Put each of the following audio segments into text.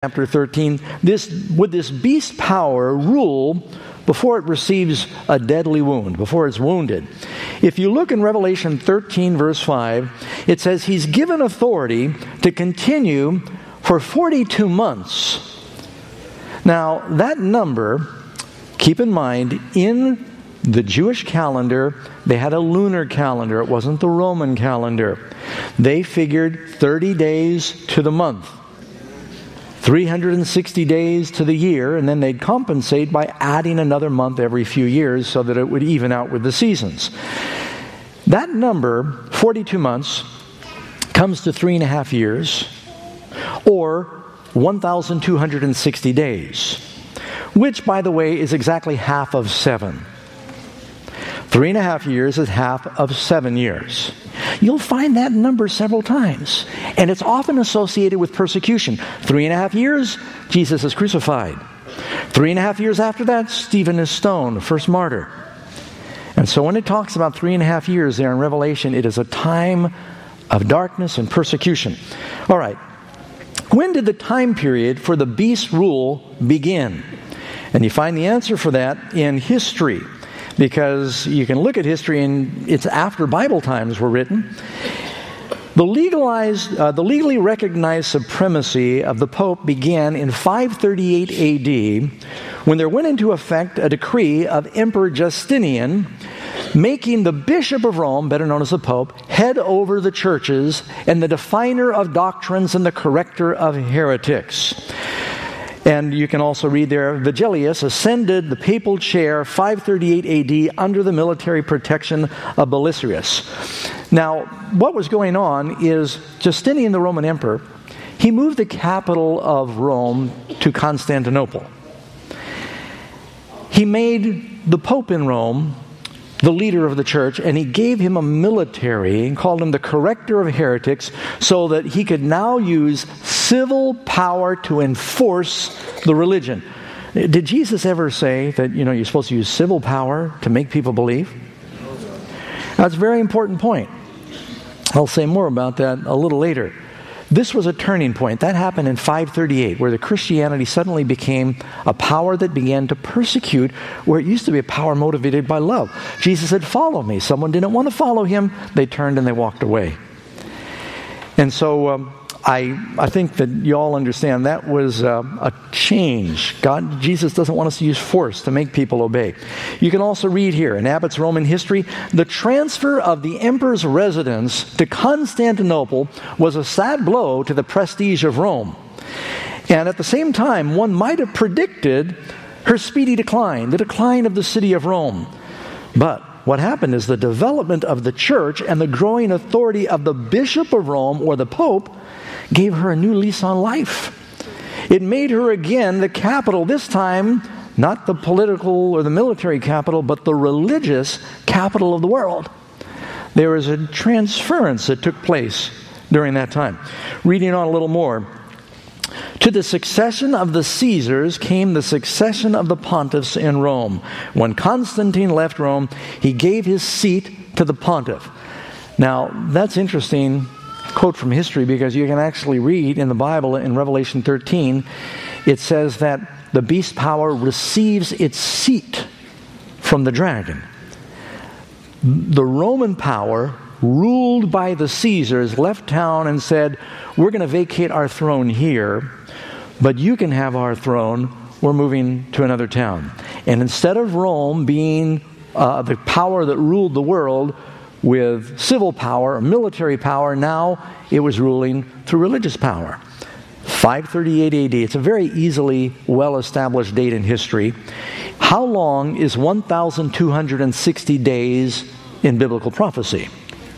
chapter 13, would this beast power rule before it receives a deadly wound, before it's wounded? If you look in Revelation 13, verse 5, it says he's given authority to continue for 42 months. Now, that number, keep in mind, in the Jewish calendar, they had a lunar calendar. It wasn't the Roman calendar. They figured 30 days to the month, 360 days to the year, and then they'd compensate by adding another month every few years so that it would even out with the seasons. That number, 42 months, comes to 3.5 years, or 1,260 days, which, by the way, is exactly half of 7. 3.5 years is half of 7 years. You'll find that number several times, and it's often associated with persecution. 3.5 years, Jesus is crucified. 3.5 years after that, Stephen is stoned, the first martyr. And so when it talks about 3.5 years there in Revelation, it is a time of darkness and persecution. All right. When did the time period for the beast rule begin? And you find the answer for that in history, because you can look at history and it's after Bible times were written. The legally recognized supremacy of the Pope began in 538 A.D. when there went into effect a decree of Emperor Justinian making the Bishop of Rome, better known as the Pope, head over the churches and the definer of doctrines and the corrector of heretics. And you can also read there, Vigilius ascended the papal chair 538 A.D. under the military protection of Belisarius. Now, what was going on is Justinian, the Roman emperor, he moved the capital of Rome to Constantinople. He made the Pope in Rome the leader of the church, and he gave him a military and called him the corrector of heretics so that he could now use civil power to enforce the religion. Did Jesus ever say that, you're supposed to use civil power to make people believe? That's a very important point. I'll say more about that a little later. This was a turning point. That happened in 538, where the Christianity suddenly became a power that began to persecute, where it used to be a power motivated by love. Jesus said, "Follow me." Someone didn't want to follow him. They turned and they walked away. And so I think that you all understand that was a change. Jesus doesn't want us to use force to make people obey. You can also read here in Abbott's Roman History, the transfer of the emperor's residence to Constantinople was a sad blow to the prestige of Rome. And at the same time, one might have predicted her speedy decline, the decline of the city of Rome. But what happened is the development of the church and the growing authority of the Bishop of Rome, or the Pope, gave her a new lease on life. It made her again the capital, this time not the political or the military capital, but the religious capital of the world. There was a transference that took place during that time. Reading on a little more. To the succession of the Caesars came the succession of the pontiffs in Rome. When Constantine left Rome, he gave his seat to the pontiff. Now, that's interesting quote from history, because you can actually read in the Bible in Revelation 13, it says that the beast power receives its seat from the dragon. The Roman power, ruled by the Caesars, left town and said, "We're going to vacate our throne here, but you can have our throne. We're moving to another town." And instead of Rome being the power that ruled the world with civil power, military power, now it was ruling through religious power. 538 A.D. It's a very easily well-established date in history. How long is 1,260 days in biblical prophecy?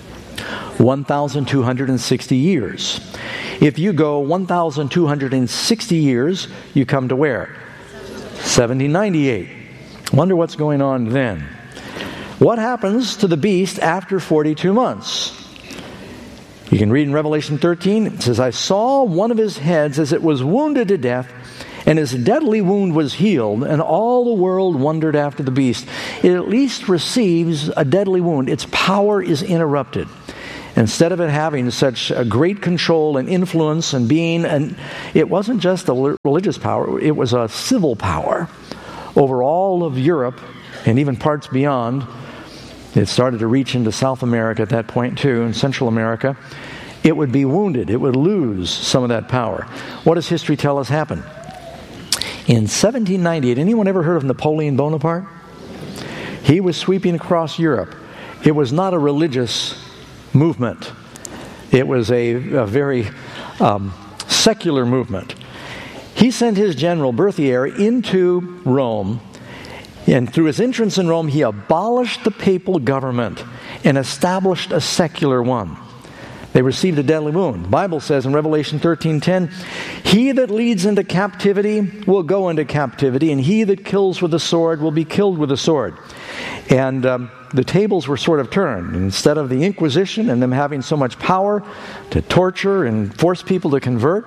1,260 years. If you go 1,260 years, you come to where? 1798. Wonder what's going on then. What happens to the beast after 42 months? You can read in Revelation 13, it says, "I saw one of his heads as it was wounded to death, and his deadly wound was healed, and all the world wondered after the beast." It at least receives a deadly wound. Its power is interrupted. Instead of it having such a great control and influence and being, and it wasn't just a religious power, it was a civil power over all of Europe and even parts beyond. It started to reach into South America at that point too, and Central America. It would be wounded. It would lose some of that power. What does history tell us happened? In 1790, had anyone ever heard of Napoleon Bonaparte? He was sweeping across Europe. It was not a religious movement. It was a very secular movement. He sent his general Berthier into Rome, and through his entrance in Rome, he abolished the papal government and established a secular one. They received a deadly wound. The Bible says in Revelation 13:10, "He that leads into captivity will go into captivity, and he that kills with the sword will be killed with the sword." And the tables were sort of turned. Instead of the Inquisition and them having so much power to torture and force people to convert,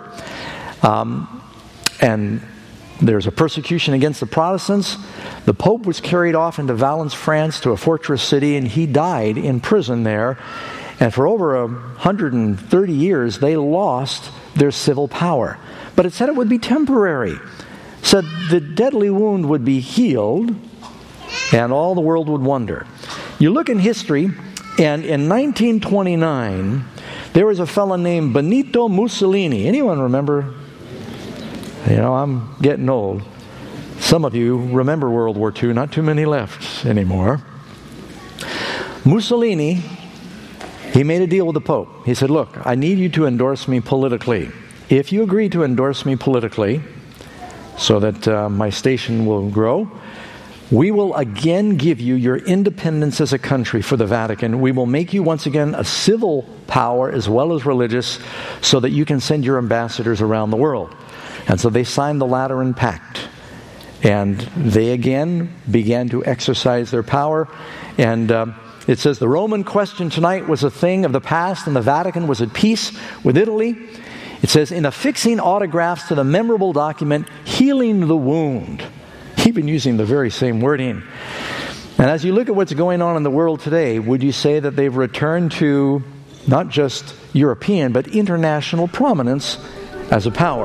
and there's a persecution against the Protestants, the Pope was carried off into Valence, France, to a fortress city, and he died in prison there. And for over 130 years, they lost their civil power. But it said it would be temporary. It said the deadly wound would be healed, and all the world would wonder. You look in history, and in 1929, there was a fellow named Benito Mussolini. Anyone remember? You know, I'm getting old. Some of you remember World War II. Not too many left anymore. Mussolini, he made a deal with the Pope. He said, "Look, I need you to endorse me politically. If you agree to endorse me politically so that my station will grow, we will again give you your independence as a country for the Vatican. We will make you once again a civil power as well as religious so that you can send your ambassadors around the world." And so they signed the Lateran Pact. And they again began to exercise their power. And it says the Roman question tonight was a thing of the past, and the Vatican was at peace with Italy. It says, in affixing autographs to the memorable document, healing the wound. Even using the very same wording. And as you look at what's going on in the world today, would you say that they've returned to not just European, but international prominence as a power?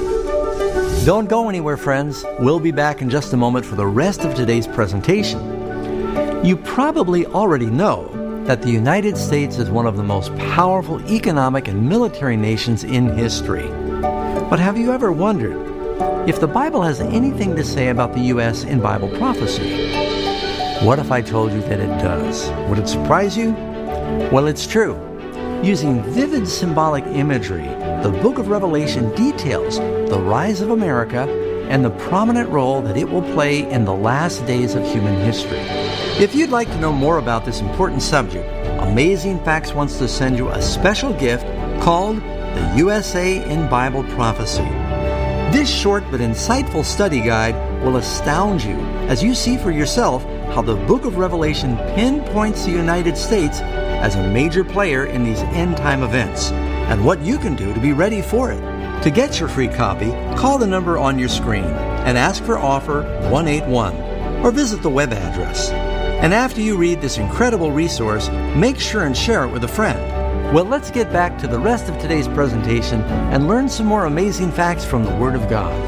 Don't go anywhere, friends. We'll be back in just a moment for the rest of today's presentation. You probably already know that the United States is one of the most powerful economic and military nations in history. But have you ever wondered if the Bible has anything to say about the U.S. in Bible prophecy? What if I told you that it does? Would it surprise you? Well, it's true. Using vivid symbolic imagery, the book of Revelation details the rise of America and the prominent role that it will play in the last days of human history. If you'd like to know more about this important subject, Amazing Facts wants to send you a special gift called The USA in Bible Prophecy. This short but insightful study guide will astound you as you see for yourself how the book of Revelation pinpoints the United States as a major player in these end-time events, and what you can do to be ready for it. To get your free copy, call the number on your screen and ask for offer 181, or visit the web address. And after you read this incredible resource, make sure and share it with a friend. Well, let's get back to the rest of today's presentation and learn some more amazing facts from the Word of God.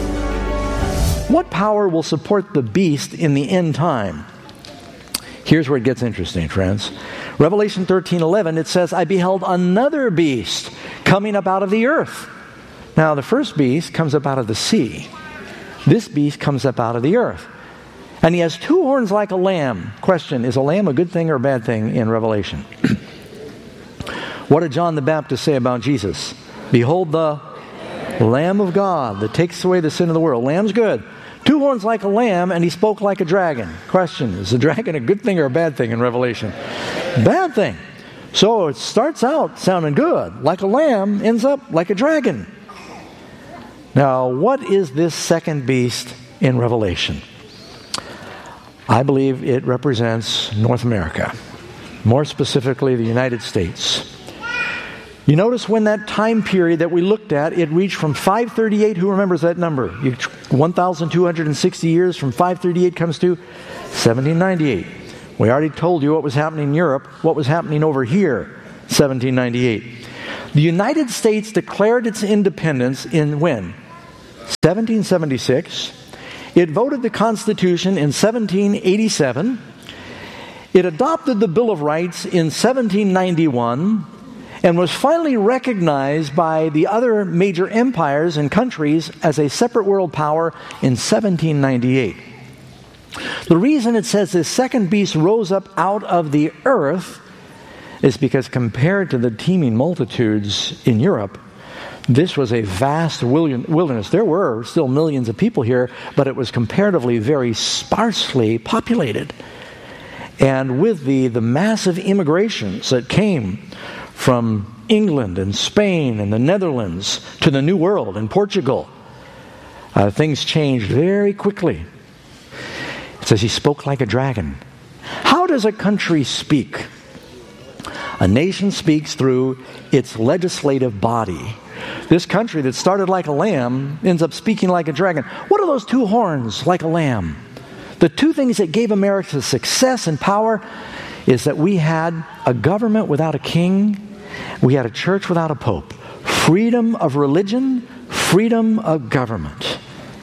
What power will support the beast in the end time? Here's where it gets interesting, friends. Revelation 13:11, it says, "I beheld another beast coming up out of the earth." Now, the first beast comes up out of the sea. This beast comes up out of the earth. And he has two horns like a lamb. Question, is a lamb a good thing or a bad thing in Revelation? What did John the Baptist say about Jesus? Behold the Lamb of God that takes away the sin of the world. Lamb's good. Two horns like a lamb, and he spoke like a dragon. Question, is the dragon a good thing or a bad thing in Revelation? Bad thing. So it starts out sounding good. Like a lamb, ends up like a dragon. Now, what is this second beast in Revelation? I believe it represents North America. More specifically, the United States. You notice when that time period that we looked at, it reached from 538, who remembers that number? 1,260 years from 538 comes to 1798. We already told you what was happening in Europe, what was happening over here. 1798. The United States declared its independence in when? 1776. It voted the Constitution in 1787. It adopted the Bill of Rights in 1791 and was finally recognized by the other major empires and countries as a separate world power in 1798. The reason it says this second beast rose up out of the earth is because compared to the teeming multitudes in Europe, this was a vast wilderness. There were still millions of people here, but it was comparatively very sparsely populated. And with the massive immigrations that came from England and Spain and the Netherlands to the New World and Portugal, things changed very quickly. It says he spoke like a dragon. How does a country speak? A nation speaks through its legislative body. This country that started like a lamb ends up speaking like a dragon. What are those two horns like a lamb? The two things that gave America success and power is that we had a government without a king, we had a church without a pope, freedom of religion, freedom of government.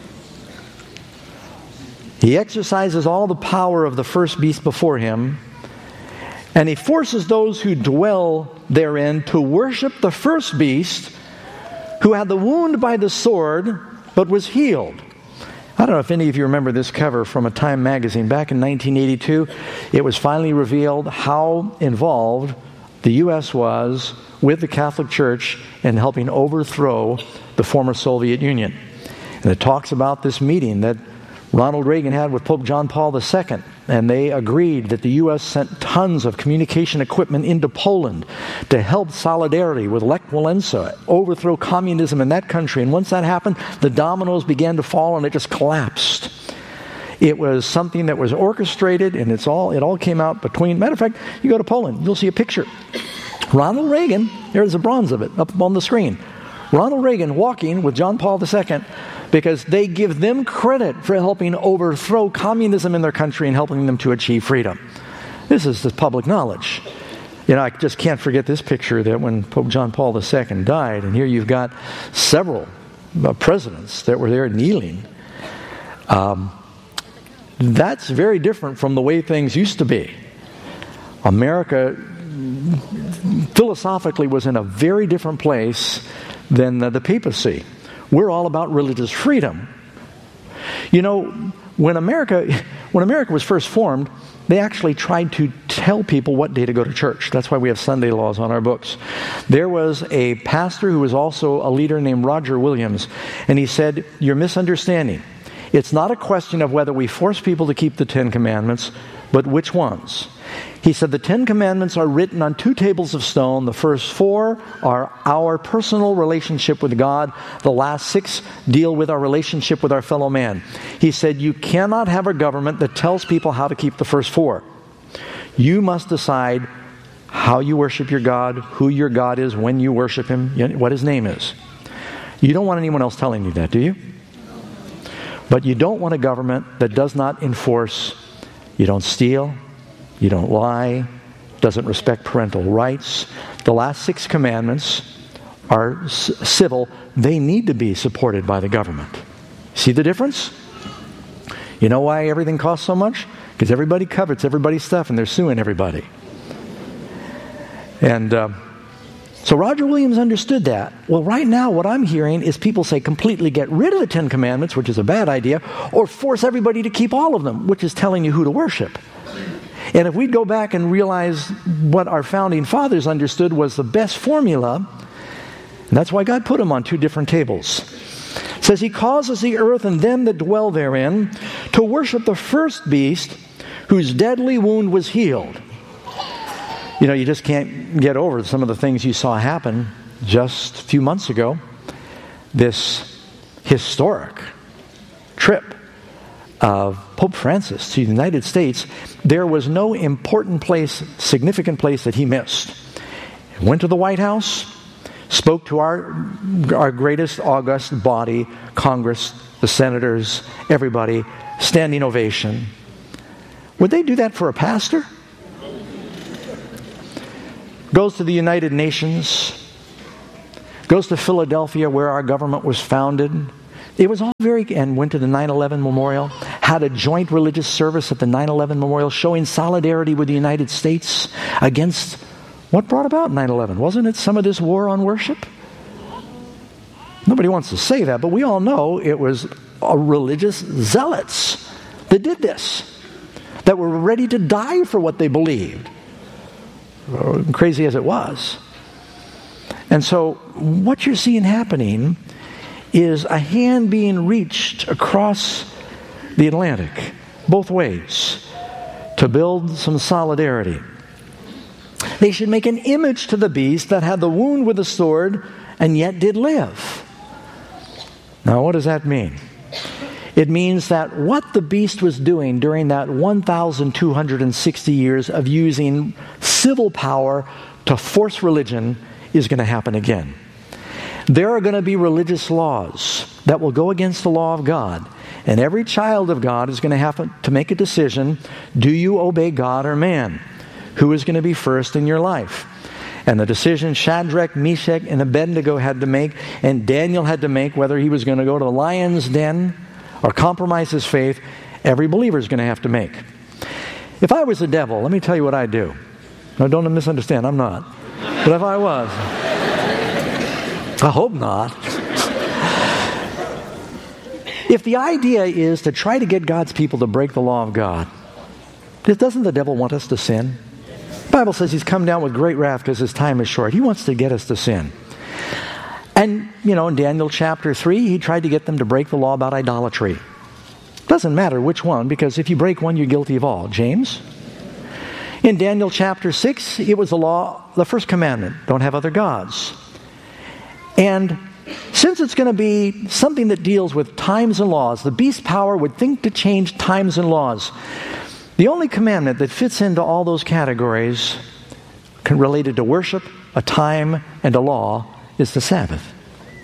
He exercises all the power of the first beast before him, and he forces those who dwell therein to worship the first beast who had the wound by the sword but was healed. I don't know if any of you remember this cover from a Time magazine. Back in 1982, it was finally revealed how involved the U.S. was with the Catholic Church in helping overthrow the former Soviet Union. And it talks about this meeting that Ronald Reagan had with Pope John Paul II, and they agreed that the U.S. sent tons of communication equipment into Poland to help Solidarity with Lech Walesa overthrow communism in that country. And once that happened, the dominoes began to fall and it just collapsed. It was something that was orchestrated, and it all came out between. Matter of fact, you go to Poland, you'll see a picture. Ronald Reagan, there's a bronze of it up on the screen. Ronald Reagan walking with John Paul II, because they give them credit for helping overthrow communism in their country and helping them to achieve freedom. This is the public knowledge. You know, I just can't forget this picture that when Pope John Paul II died, and here you've got several presidents that were there kneeling. That's very different from the way things used to be. America philosophically was in a very different place than the papacy. We're all about religious freedom. You know, when America was first formed, they actually tried to tell people what day to go to church. That's why we have Sunday laws on our books. There was a pastor who was also a leader named Roger Williams, and he said, "You're misunderstanding. It's not a question of whether we force people to keep the Ten Commandments, but which ones." He said the Ten Commandments are written on two tables of stone. The first four are our personal relationship with God. The last six deal with our relationship with our fellow man. He said you cannot have a government that tells people how to keep the first four. You must decide how you worship your God, who your God is, when you worship Him, what His name is. You don't want anyone else telling you that, do you? But you don't want a government that does not enforce, you don't steal, you don't lie, doesn't respect parental rights. The last six commandments are civil. They need to be supported by the government. See the difference? You know why everything costs so much? Because everybody covets everybody's stuff and they're suing everybody. And so Roger Williams understood that. Well, right now what I'm hearing is people say completely get rid of the Ten Commandments, which is a bad idea, or force everybody to keep all of them, which is telling you who to worship. And if we'd go back and realize what our founding fathers understood was the best formula, and that's why God put them on two different tables. It says He causes the earth and them that dwell therein to worship the first beast whose deadly wound was healed. You know, you just can't get over some of the things you saw happen just a few months ago. This historic trip of Pope Francis to the United States. There was no important place, significant place that he missed. He went to the White House, spoke to our greatest august body, Congress, the senators, everybody, standing ovation. Would they do that for a pastor? goes to the United Nations, goes to Philadelphia where our government was founded. It was all and went to the 9/11 Memorial, had a joint religious service at the 9/11 Memorial showing solidarity with the United States against what brought about 9/11. Wasn't it some of this war on worship? Nobody wants to say that, but we all know it was religious zealots that did this, that were ready to die for what they believed, crazy as it was. And so what you're seeing happening is a hand being reached across the Atlantic, both ways, to build some solidarity. They should make an image to the beast that had the wound with the sword and yet did live. Now, what does that mean? It means that what the beast was doing during that 1,260 years of using civil power to force religion is going to happen again. There are going to be religious laws that will go against the law of God. And every child of God is going to have to make a decision. Do you obey God or man? Who is going to be first in your life? And the decision Shadrach, Meshach, and Abednego had to make, and Daniel had to make, whether he was going to go to the lion's den or compromise his faith, every believer is going to have to make. If I was the devil, let me tell you what I'd do. Now, don't misunderstand, I'm not. But if I was, I hope not. If the idea is to try to get God's people to break the law of God, doesn't the devil want us to sin? The Bible says he's come down with great wrath because his time is short. He wants to get us to sin. And, in Daniel chapter 3, he tried to get them to break the law about idolatry. Doesn't matter which one, because if you break one, you're guilty of all. James? In Daniel chapter 6, it was the law, the first commandment, don't have other gods. And since it's going to be something that deals with times and laws, the beast power would think to change times and laws. The only commandment that fits into all those categories related to worship, a time, and a law is the Sabbath.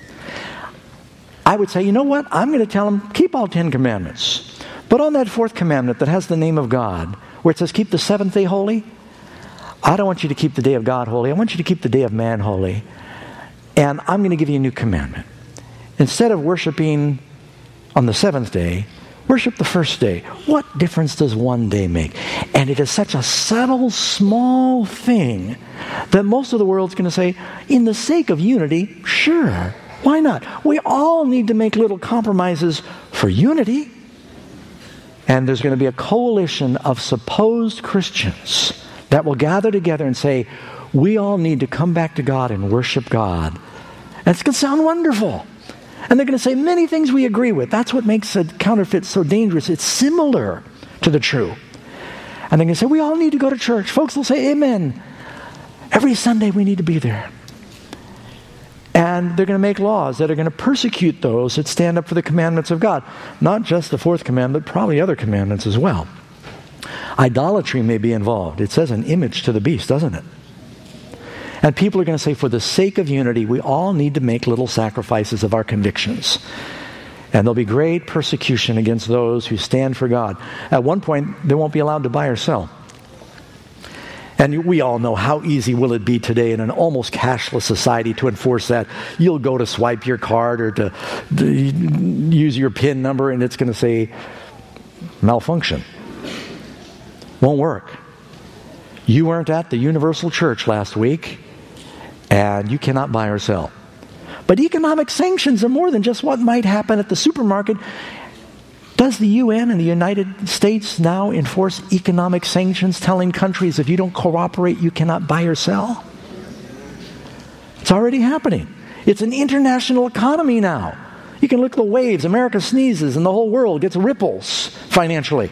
I would say, you know what? I'm going to tell them, keep all 10 commandments. But on that fourth commandment that has the name of God, where it says keep the seventh day holy, I don't want you to keep the day of God holy. I want you to keep the day of man holy. And I'm going to give you a new commandment. Instead of worshiping on the seventh day, worship the first day. What difference does one day make? And it is such a subtle, small thing that most of the world's going to say, in the sake of unity, sure, why not? We all need to make little compromises for unity. And there's going to be a coalition of supposed Christians that will gather together and say, we all need to come back to God and worship God. And it's going to sound wonderful. And they're going to say many things we agree with. That's what makes a counterfeit so dangerous. It's similar to the true. And they're going to say, we all need to go to church. Folks will say, amen. Every Sunday we need to be there. And they're going to make laws that are going to persecute those that stand up for the commandments of God. Not just the fourth commandment, probably other commandments as well. Idolatry may be involved. It says an image to the beast, doesn't it? And people are going to say, for the sake of unity, we all need to make little sacrifices of our convictions. And there'll be great persecution against those who stand for God. At one point, they won't be allowed to buy or sell. And we all know how easy will it be today in an almost cashless society to enforce that. You'll go to swipe your card or to use your PIN number and it's going to say malfunction. Won't work. You weren't at the Universal Church last week and you cannot buy or sell. But economic sanctions are more than just what might happen at the supermarket. Does the UN and the United States now enforce economic sanctions, telling countries if you don't cooperate, you cannot buy or sell? It's already happening. It's an international economy now. You can look at the waves. America sneezes and the whole world gets ripples financially.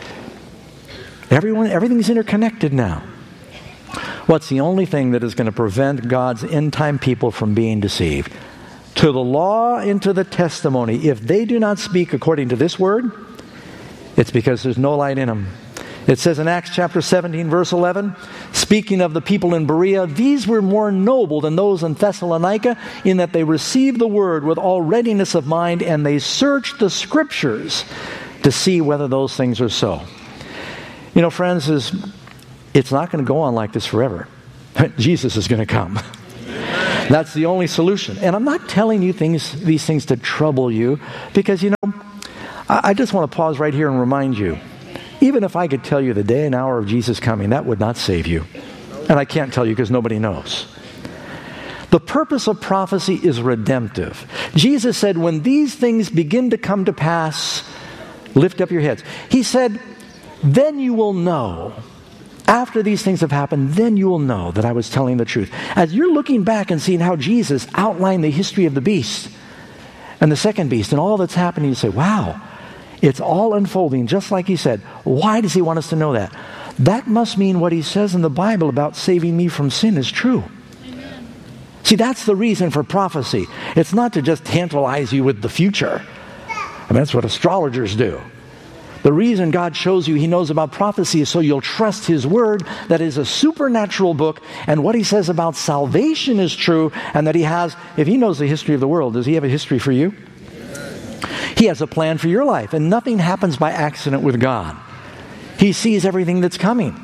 Everything's interconnected now. What's the only thing that is going to prevent God's end-time people from being deceived? To the law and to the testimony. If they do not speak according to this word, it's because there's no light in them. It says in Acts chapter 17, verse 11, speaking of the people in Berea, these were more noble than those in Thessalonica, in that they received the word with all readiness of mind, and they searched the scriptures to see whether those things are so. You know, friends, it's not going to go on like this forever. Jesus is going to come. That's the only solution. And I'm not telling you these things to trouble you, because, I just want to pause right here and remind you, even if I could tell you the day and hour of Jesus coming, that would not save you. And I can't tell you because nobody knows. The purpose of prophecy is redemptive. Jesus said, when these things begin to come to pass, lift up your heads. He said, then you will know. After these things have happened, then you will know that I was telling the truth. As you're looking back and seeing how Jesus outlined the history of the beast and the second beast and all that's happening, you say, wow, it's all unfolding just like he said. Why does he want us to know that? That must mean what he says in the Bible about saving me from sin is true. Amen. See, that's the reason for prophecy. It's not to just tantalize you with the future. I mean, that's what astrologers do. The reason God shows you he knows about prophecy is so you'll trust his word, that is a supernatural book, and what he says about salvation is true, and that he has, if he knows the history of the world, does he have a history for you? He has a plan for your life, and nothing happens by accident with God. He sees everything that's coming.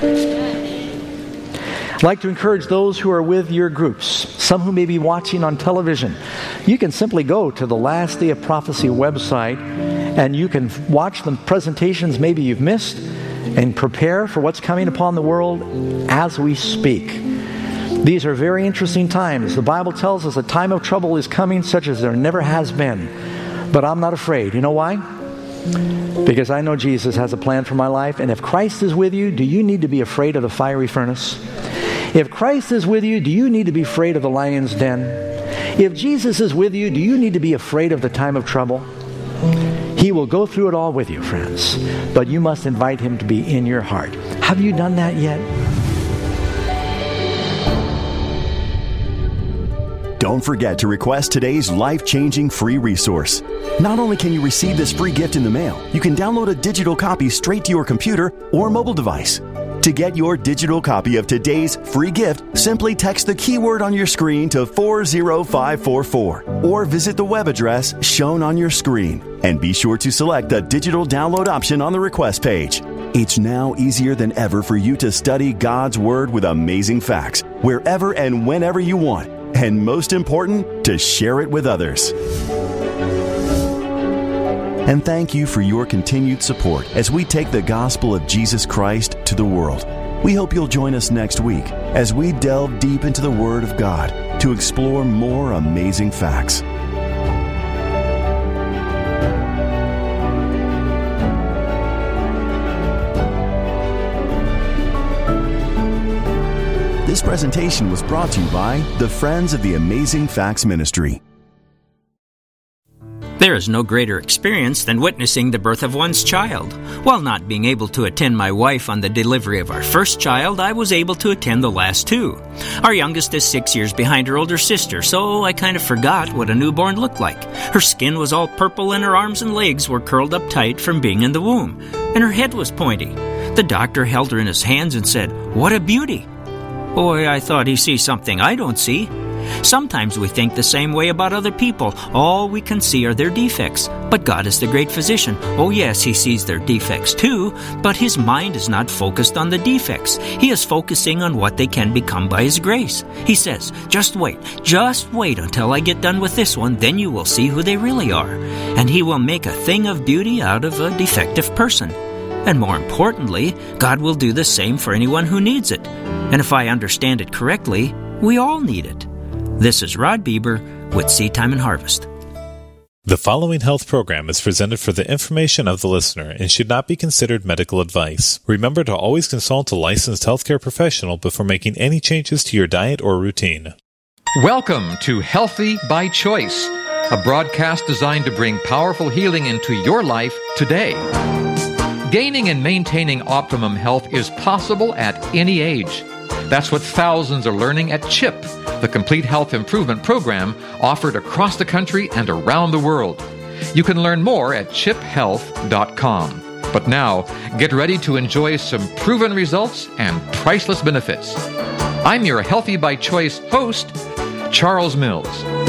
I'd like to encourage those who are with your groups, some who may be watching on television. You can simply go to the Last Day of Prophecy website, and you can watch the presentations maybe you've missed and prepare for what's coming upon the world as we speak. These are very interesting times. The Bible tells us a time of trouble is coming such as there never has been. But I'm not afraid. You know why? Because I know Jesus has a plan for my life. And if Christ is with you, do you need to be afraid of the fiery furnace? If Christ is with you, do you need to be afraid of the lion's den? If Jesus is with you, do you need to be afraid of the time of trouble? He will go through it all with you, friends. But you must invite him to be in your heart. Have you done that yet? Don't forget to request today's life-changing free resource. Not only can you receive this free gift in the mail, you can download a digital copy straight to your computer or mobile device. To get your digital copy of today's free gift, simply text the keyword on your screen to 40544 or visit the web address shown on your screen. And be sure to select the digital download option on the request page. It's now easier than ever for you to study God's Word with amazing facts wherever and whenever you want. And most important, to share it with others. And thank you for your continued support as we take the gospel of Jesus Christ to the world. We hope you'll join us next week as we delve deep into the Word of God to explore more amazing facts. This presentation was brought to you by the Friends of the Amazing Facts Ministry. There is no greater experience than witnessing the birth of one's child. While not being able to attend my wife on the delivery of our first child, I was able to attend the last two. Our youngest is 6 years behind her older sister, so I kind of forgot what a newborn looked like. Her skin was all purple and her arms and legs were curled up tight from being in the womb, and her head was pointy. The doctor held her in his hands and said, "What a beauty." Boy, I thought he sees something I don't see. Sometimes we think the same way about other people. All we can see are their defects. But God is the great physician. Oh yes, he sees their defects too, but his mind is not focused on the defects. He is focusing on what they can become by his grace. He says, just wait until I get done with this one, then you will see who they really are. And he will make a thing of beauty out of a defective person. And more importantly, God will do the same for anyone who needs it. And if I understand it correctly, we all need it. This is Rod Bieber with Seed Time and Harvest. The following health program is presented for the information of the listener and should not be considered medical advice. Remember to always consult a licensed healthcare professional before making any changes to your diet or routine. Welcome to Healthy by Choice, a broadcast designed to bring powerful healing into your life today. Gaining and maintaining optimum health is possible at any age. That's what thousands are learning at CHIP, the Complete Health Improvement Program offered across the country and around the world. You can learn more at chiphealth.com. But now, get ready to enjoy some proven results and priceless benefits. I'm your Healthy by Choice host, Charles Mills.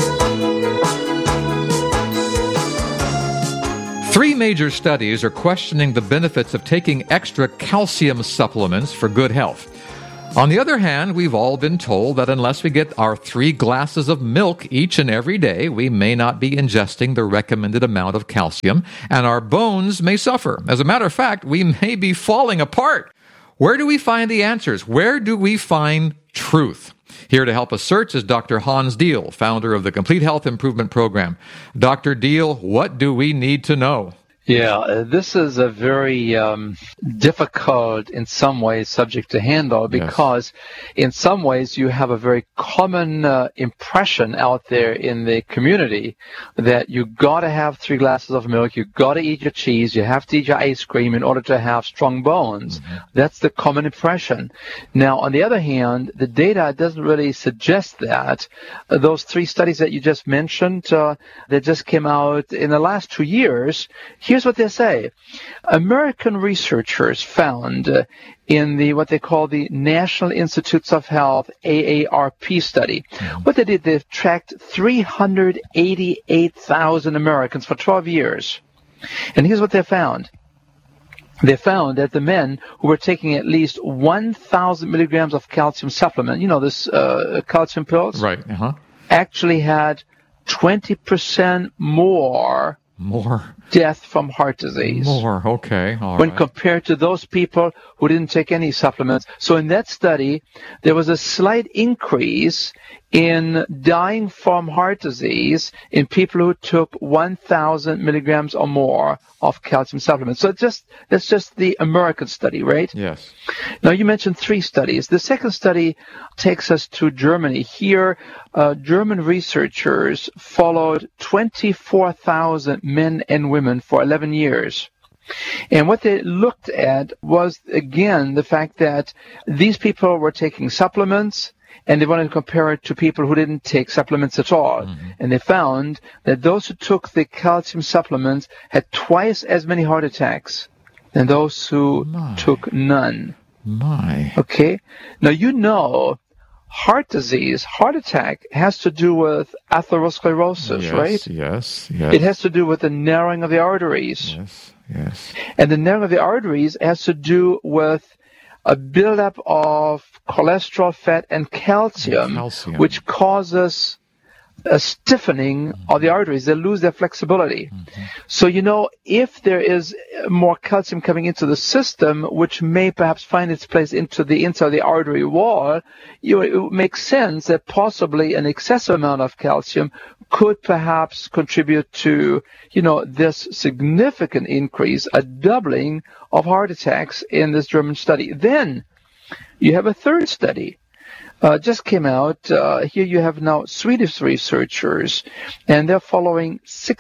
3 major studies are questioning the benefits of taking extra calcium supplements for good health. On the other hand, we've all been told that unless we get our 3 glasses of milk each and every day, we may not be ingesting the recommended amount of calcium, and our bones may suffer. As a matter of fact, we may be falling apart. Where do we find the answers? Where do we find truth? Here to help us search is Dr. Hans Diehl, founder of the Complete Health Improvement Program. Dr. Diehl, what do we need to know? Yeah, this is a very difficult, in some ways, subject to handle because in some ways you have a very common impression out there in the community that you got to have 3 glasses of milk, you got to eat your cheese, you have to eat your ice cream in order to have strong bones. Mm-hmm. That's the common impression. Now, on the other hand, the data doesn't really suggest that. Those 3 studies that you just mentioned that just came out in the last 2 years, here's what they say. American researchers found in the what they call the National Institutes of Health AARP study. What they did, they tracked 388,000 Americans for 12 years. And here's what they found. They found that the men who were taking at least 1,000 milligrams of calcium supplement, this calcium pills, right? Actually had 20% more death from heart disease. Okay. All when right. compared to those people who didn't take any supplements. So in that study, there was a slight increase in dying from heart disease in people who took 1,000 milligrams or more of calcium supplements. So that's just the American study, right? Yes. Now, you mentioned 3 studies. The second study takes us to Germany. Here, German researchers followed 24,000 men and women for 11 years. And what they looked at was, again, the fact that these people were taking supplements, and they wanted to compare it to people who didn't take supplements at all. Mm-hmm. And they found that those who took the calcium supplements had twice as many heart attacks than those who took none. Okay? Now, heart disease, heart attack, has to do with atherosclerosis, right? Yes. It has to do with the narrowing of the arteries. Yes. And the narrowing of the arteries has to do with a buildup of cholesterol, fat, and calcium. Which causes a stiffening of the arteries. They lose their flexibility. Mm-hmm. So, if there is more calcium coming into the system, which may perhaps find its place into the inside of the artery wall, it makes sense that possibly an excessive amount of calcium could perhaps contribute to, this significant increase, a doubling of heart attacks in this German study. Then you have a third study. Just came out. Here you have now Swedish researchers, and they're following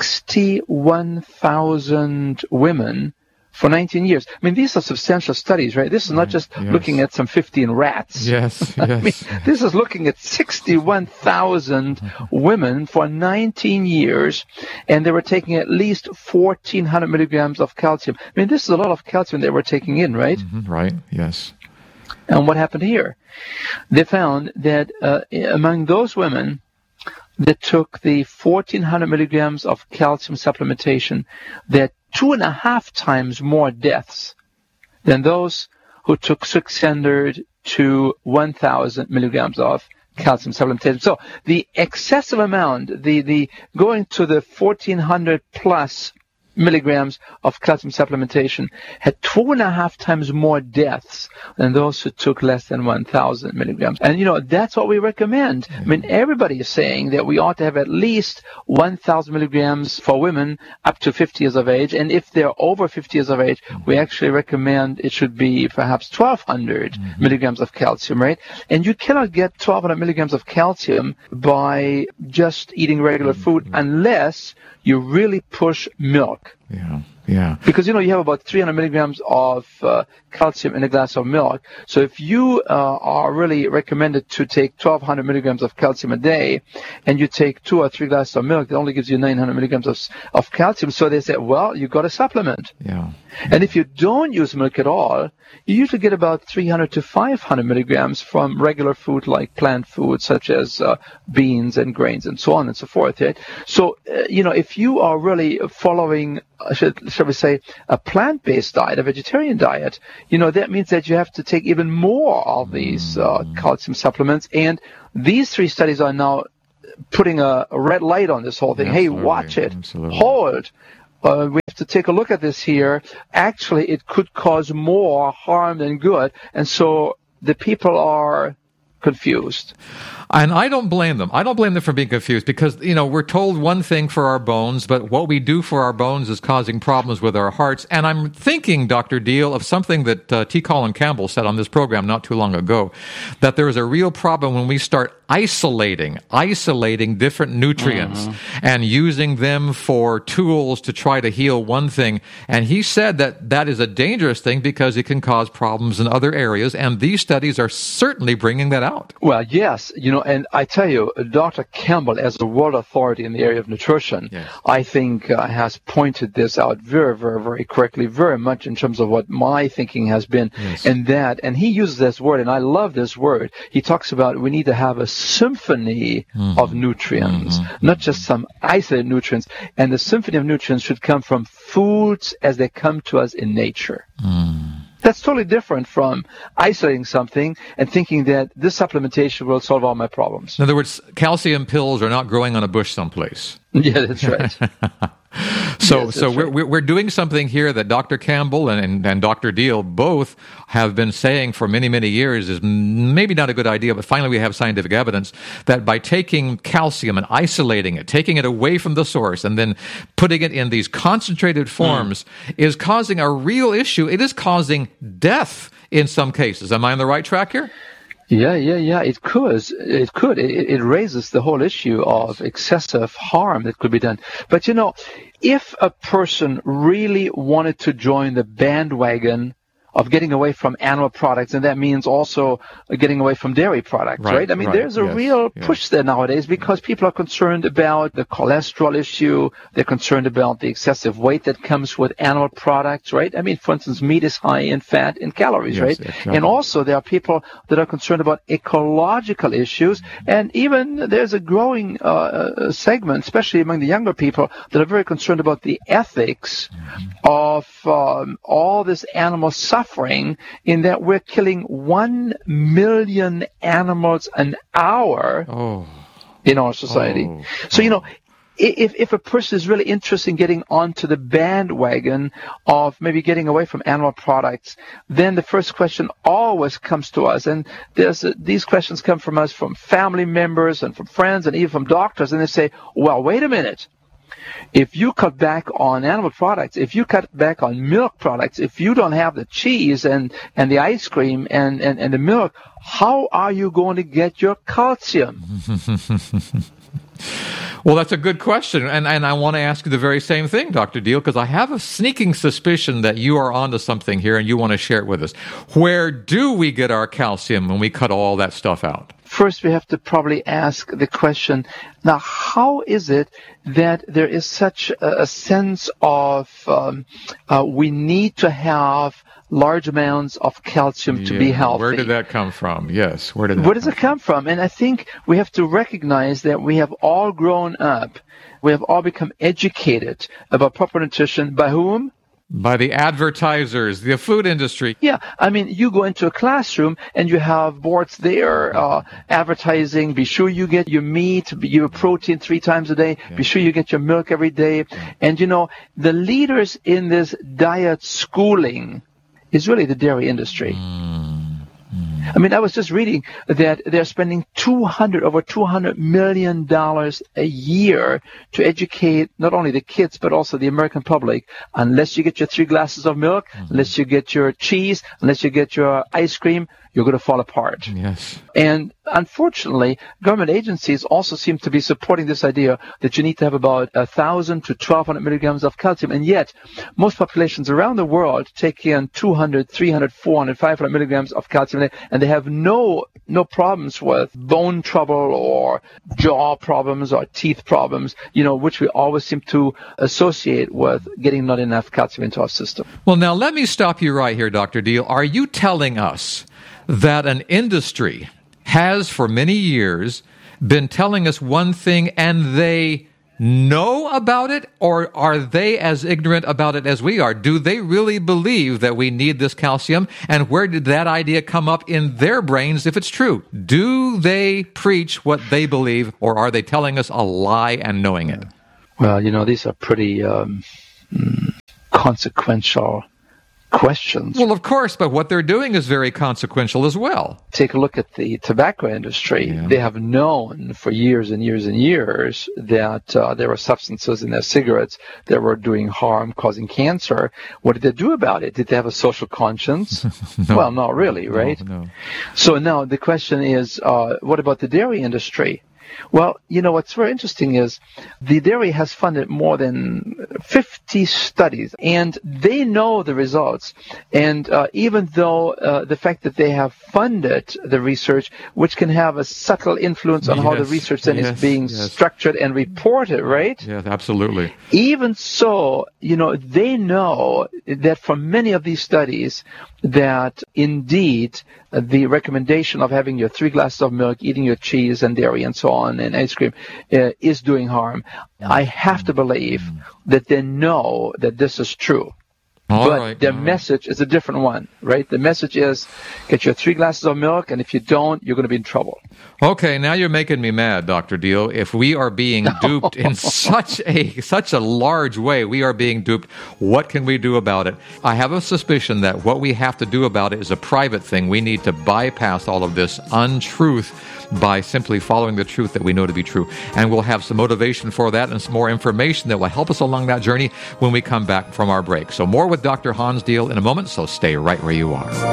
61,000 women for 19 years. I mean, these are substantial studies, right? This is not just looking at some 15 rats. Yes. I mean, this is looking at 61,000 women for 19 years, and they were taking at least 1,400 milligrams of calcium. I mean, this is a lot of calcium they were taking in, right? Mm-hmm. Right, yes. And what happened here? They found that among those women that took the 1,400 milligrams of calcium supplementation, they had 2.5 times more deaths than those who took 600 to 1,000 milligrams of calcium supplementation. So the excessive amount, the going to the 1,400 plus milligrams of calcium supplementation had 2.5 times more deaths than those who took less than 1,000 milligrams. And, that's what we recommend. I mean, everybody is saying that we ought to have at least 1,000 milligrams for women up to 50 years of age. And if they're over 50 years of age, we actually recommend it should be perhaps 1,200 milligrams of calcium, right? And you cannot get 1,200 milligrams of calcium by just eating regular food unless you really push milk. Yeah. Because, you have about 300 milligrams of calcium in a glass of milk. So if you are really recommended to take 1,200 milligrams of calcium a day, and you take 2 or 3 glasses of milk, that only gives you 900 milligrams of calcium. So they say, well, you've got a supplement. Yeah. And if you don't use milk at all, you usually get about 300 to 500 milligrams from regular food like plant food, such as beans and grains and so on and so forth. Right? So, if you are really following, shall we say, a plant-based diet, a vegetarian diet, that means that you have to take even more of these calcium supplements. And these 3 studies are now putting a red light on this whole thing. Absolutely. Hey, watch it. Absolutely. Hold. We have to take a look at this here. Actually, it could cause more harm than good. And so the people are confused. And I don't blame them. I don't blame them for being confused because, we're told one thing for our bones, but what we do for our bones is causing problems with our hearts. And I'm thinking, Dr. Deal, of something that T. Colin Campbell said on this program not too long ago, that there is a real problem when we start isolating different nutrients and using them for tools to try to heal one thing. And he said that is a dangerous thing because it can cause problems in other areas. And these studies are certainly bringing that out. Well, yes, and I tell you, Dr. Campbell, as a world authority in the area of nutrition, I think has pointed this out very, very, very correctly, very much in terms of what my thinking has been. And he uses this word, and I love this word. He talks about we need to have a symphony of nutrients, not just some isolated nutrients. And the symphony of nutrients should come from foods as they come to us in nature. That's totally different from isolating something and thinking that this supplementation will solve all my problems. In other words, calcium pills are not growing on a bush someplace. Yeah, that's right. We're doing something here that Dr. Campbell and Dr. Deal both have been saying for many, many years is maybe not a good idea, but finally we have scientific evidence that by taking calcium and isolating it, taking it away from the source, and then putting it in these concentrated forms is causing a real issue. It is causing death in some cases. Am I on the right track here? Yeah. It could. It raises the whole issue of excessive harm that could be done. But if a person really wanted to join the bandwagon of getting away from animal products, and that means also getting away from dairy products, right? I mean, there's a real push there nowadays because people are concerned about the cholesterol issue. They're concerned about the excessive weight that comes with animal products, right? I mean, for instance, meat is high in fat and calories, right? Exactly. And also there are people that are concerned about ecological issues, and even there's a growing segment, especially among the younger people, that are very concerned about the ethics of all this animal suffering, in that we're killing 1 million animals an hour in our society. So, if a person is really interested in getting onto the bandwagon of maybe getting away from animal products, then the first question always comes to us. And these questions come from us, from family members and from friends and even from doctors. And they say, well, wait a minute. If you cut back on animal products, if you cut back on milk products, if you don't have the cheese and the ice cream and the milk, how are you going to get your calcium? Well, that's a good question, and I want to ask you the very same thing, Dr. Deal, because I have a sneaking suspicion that you are onto something here and you want to share it with us. Where do we get our calcium when we cut all that stuff out? First, we have to probably ask the question, now, how is it that there is such a sense of we need to have large amounts of calcium to be healthy? Where did that come from? Yes, where does it come from? And I think we have to recognize that we have all grown up, we have all become educated about proper nutrition. By whom? By the advertisers, the food industry. Yeah, I mean, you go into a classroom and you have boards there advertising, be sure you get your meat, your protein 3 times a day, be sure you get your milk every day. And, the leaders in this diet schooling is really the dairy industry. I mean, I was just reading that they're spending over $200 million a year to educate not only the kids, but also the American public. Unless you get your 3 glasses of milk, unless you get your cheese, unless you get your ice cream, you're going to fall apart. Yes. And unfortunately, government agencies also seem to be supporting this idea that you need to have about 1,000 to 1,200 milligrams of calcium. And yet, most populations around the world take in 200, 300, 400, 500 milligrams of calcium, and and they have no problems with bone trouble or jaw problems or teeth problems, which we always seem to associate with getting not enough calcium into our system. Well, now let me stop you right here, Dr. Deal. Are you telling us that an industry has for many years been telling us one thing and they know about it, or are they as ignorant about it as we are? Do they really believe that we need this calcium? And where did that idea come up in their brains if it's true? Do they preach what they believe, or are they telling us a lie and knowing it? Well, these are pretty consequential questions. Well, of course, but what they're doing is very consequential as well. Take a look at the tobacco industry. Yeah. They have known for years and years and years that there were substances in their cigarettes that were doing harm, causing cancer. What did they do about it? Did they have a social conscience? No. Well, not really, right? No. So now the question is, what about the dairy industry? Well, what's very interesting is the dairy has funded more than 50 studies, and they know the results. And even though the fact that they have funded the research, which can have a subtle influence on how the research then is being structured and reported, right? Yes, absolutely. Even so, they know that from many of these studies that indeed the recommendation of having your 3 glasses of milk, eating your cheese and dairy and so on, and ice cream is doing harm. I have to believe that they know that this is true. But their message is a different one, right? The message is, get your 3 glasses of milk, and if you don't, you're going to be in trouble. Okay, now you're making me mad, Dr. Deal. If we are being duped in such a large way, we are being duped, what can we do about it? I have a suspicion that what we have to do about it is a private thing. We need to bypass all of this untruth by simply following the truth that we know to be true. And we'll have some motivation for that and some more information that will help us along that journey when we come back from our break. So more with Dr. Hans Deal in a moment, so stay right where you are.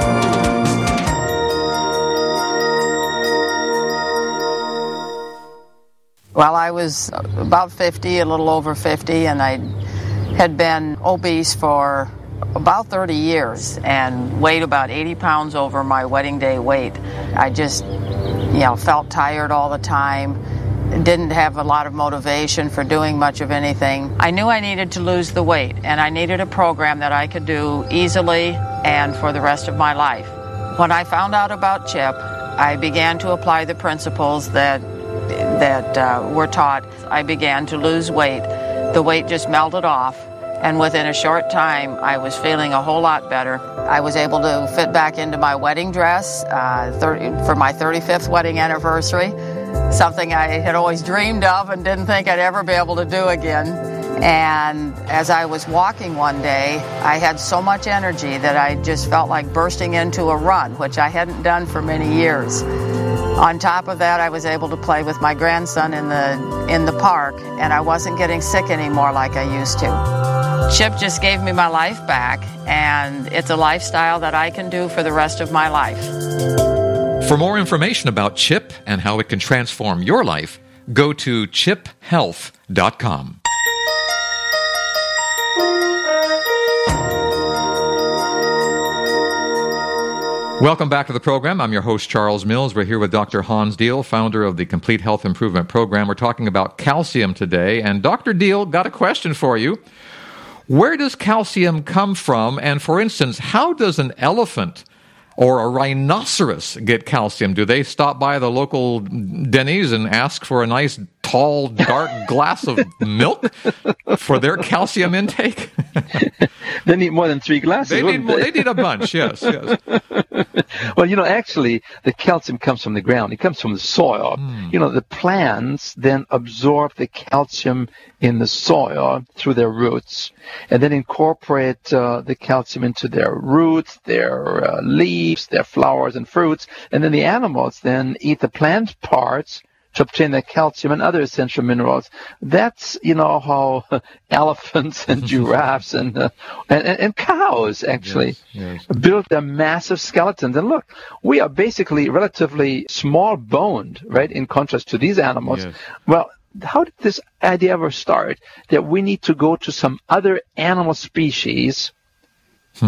Well, I was about 50, a little over 50, and I had been obese for about 30 years and weighed about 80 pounds over my wedding day weight. I just, felt tired all the time, didn't have a lot of motivation for doing much of anything. I knew I needed to lose the weight, and I needed a program that I could do easily and for the rest of my life. When I found out about CHIP, I began to apply the principles that were taught. I began to lose weight. The weight just melted off, and within a short time, I was feeling a whole lot better. I was able to fit back into my wedding dress for my 35th wedding anniversary, something I had always dreamed of and didn't think I'd ever be able to do again. And as I was walking one day, I had so much energy that I just felt like bursting into a run, which I hadn't done for many years. On top of that, I was able to play with my grandson in the park, and I wasn't getting sick anymore like I used to. CHIP just gave me my life back, and it's a lifestyle that I can do for the rest of my life. For more information about CHIP and how it can transform your life, go to chiphealth.com. Welcome back to the program. I'm your host, Charles Mills. We're here with Dr. Hans Deal, founder of the Complete Health Improvement Program. We're talking about calcium today. And Dr. Deal, got a question for you. Where does calcium come from? And for instance, how does an elephant or a rhinoceros get calcium? Do they stop by the local Denny's and ask for a nice, tall, dark glass of milk for their calcium intake? They need more than 3 glasses. They need a bunch, yes. Well, actually, the calcium comes from the ground. It comes from the soil. The plants then absorb the calcium in the soil through their roots and then incorporate the calcium into their roots, their leaves, their flowers and fruits. And then the animals then eat the plant parts to obtain the calcium and other essential minerals. That's, how elephants and giraffes and cows actually build their massive skeletons. And look, we are basically relatively small-boned, right, in contrast to these animals. Yes. Well, how did this idea ever start that we need to go to some other animal species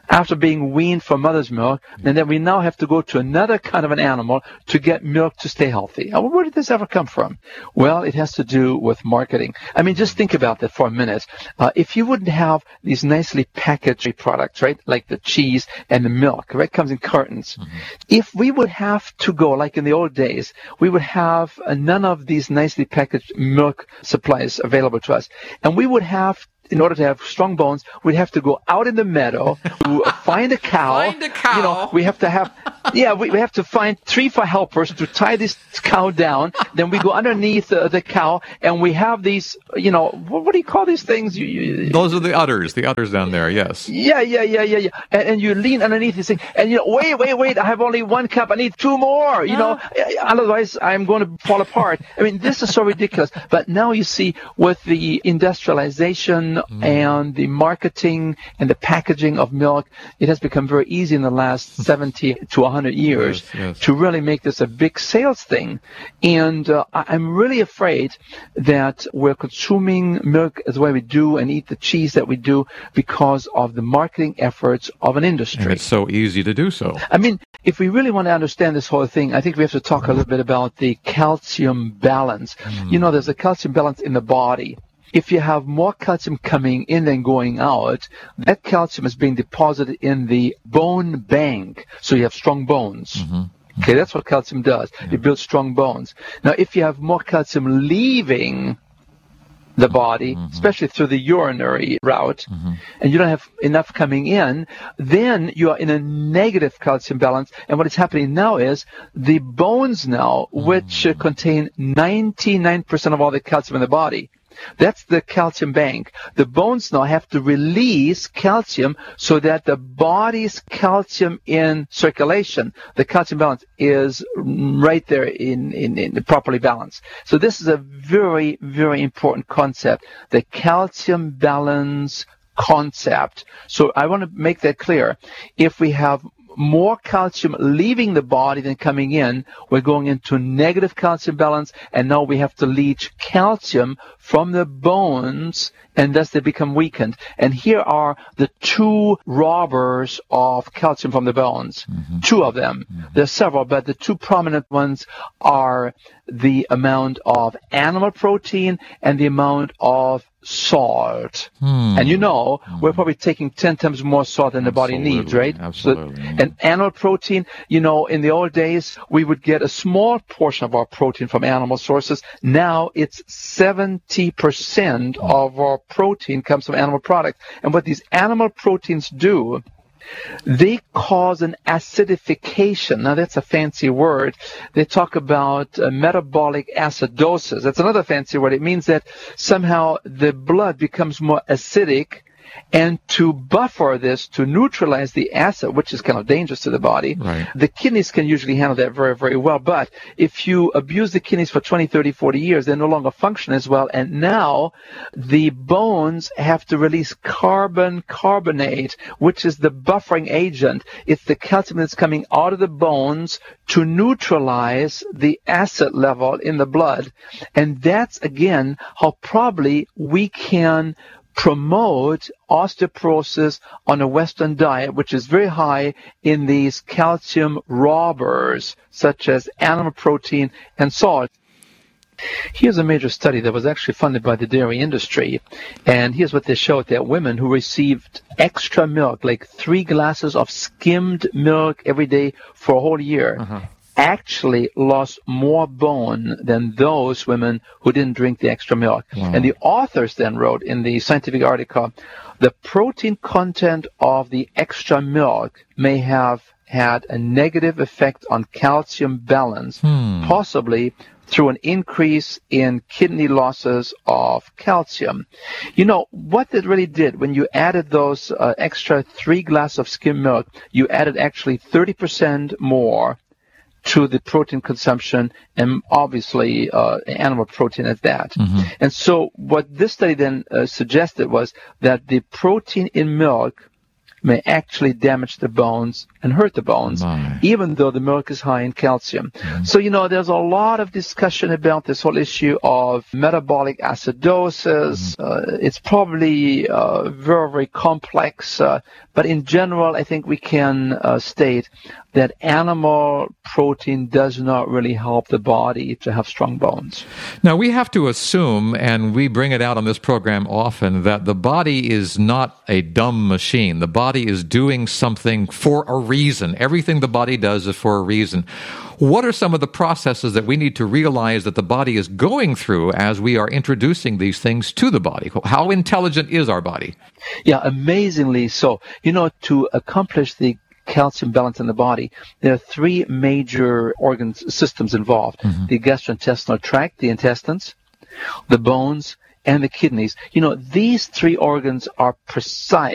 after being weaned from mother's milk, and then we now have to go to another kind of an animal to get milk to stay healthy. Now, where did this ever come from? Well, it has to do with marketing. I mean, just think about that for a minute. If you wouldn't have these nicely packaged products, right, like the cheese and the milk, right, comes in cartons. If we would have to go, like in the old days, we would have none of these nicely packaged milk supplies available to us, and we would have, in order to have strong bones, we'd have to go out in the meadow to find a cow. Find a cow. You know, we have to have, we have to find 3-4 helpers to tie this cow down. Then we go underneath the cow, and we have these, what do you call these things? Those are the udders down there, yes. Yeah. And you lean underneath this thing, and wait, I have only 1 cup, I need 2 more, otherwise I'm going to fall apart. I mean, this is so ridiculous. But now you see, with the industrialization and the marketing and the packaging of milk, it has become very easy in the last 70 to 100 years to really make this a big sales thing. And I'm really afraid that we're consuming milk as the way we do and eat the cheese that we do because of the marketing efforts of an industry. And it's so easy to do so. I mean, if we really want to understand this whole thing, I think we have to talk a little bit about the calcium balance. There's a calcium balance in the body. If you have more calcium coming in than going out, that calcium is being deposited in the bone bank, so you have strong bones. Okay, that's what calcium does. It builds strong bones. Now, if you have more calcium leaving the body, especially through the urinary route, and you don't have enough coming in, then you are in a negative calcium balance. And what is happening now is the bones now, which contain 99% of all the calcium in the body, that's the calcium bank. The bones now have to release calcium so that the body's calcium in circulation, the calcium balance, is right there in properly balanced. So this is a very, very important concept, the calcium balance concept. So I want to make that clear. If we have more calcium leaving the body than coming in, we're going into negative calcium balance, and now we have to leach calcium from the bones, and thus they become weakened. And here are the 2 robbers of calcium from the bones. 2 of them. There's several, but the 2 prominent ones are the amount of animal protein and the amount of salt. And we're probably taking 10 times more salt than the body needs, right? Absolutely. So, and animal protein, in the old days, we would get a small portion of our protein from animal sources. Now it's 70% of our protein comes from animal products. And what these animal proteins do, they cause an acidification. Now, that's a fancy word. They talk about metabolic acidosis. That's another fancy word. It means that somehow the blood becomes more acidic, and to buffer this, to neutralize the acid, which is kind of dangerous to the body, the kidneys can usually handle that very, very well. But if you abuse the kidneys for 20, 30, 40 years, they no longer function as well. And now the bones have to release carbon carbonate, which is the buffering agent. It's the calcium that's coming out of the bones to neutralize the acid level in the blood. And that's, again, how probably we can promote osteoporosis on a Western diet, which is very high in these calcium robbers, such as animal protein and salt. Here's a major study that was actually funded by the dairy industry, and here's what they showed, that women who received extra milk, like 3 glasses of skimmed milk every day for a whole year, actually lost more bone than those women who didn't drink the extra milk. And the authors then wrote in the scientific article, the protein content of the extra milk may have had a negative effect on calcium balance, possibly through an increase in kidney losses of calcium. What it really did, when you added those extra 3 glasses of skim milk, you added actually 30% more to the protein consumption, and obviously animal protein at that. And so what this study then suggested was that the protein in milk may actually damage the bones and hurt the bones, even though the milk is high in calcium. So, there's a lot of discussion about this whole issue of metabolic acidosis. It's probably very, very complex, but in general, I think we can state that animal protein does not really help the body to have strong bones. Now, we have to assume, and we bring it out on this program often, that the body is not a dumb machine. The body is doing something for a reason. Everything the body does is for a reason. What are some of the processes that we need to realize that the body is going through as we are introducing these things to the body? How intelligent is our body? Yeah, amazingly so. To accomplish the calcium balance in the body, there are three major systems involved. The gastrointestinal tract, the intestines, the bones, and the kidneys. These three organs are precise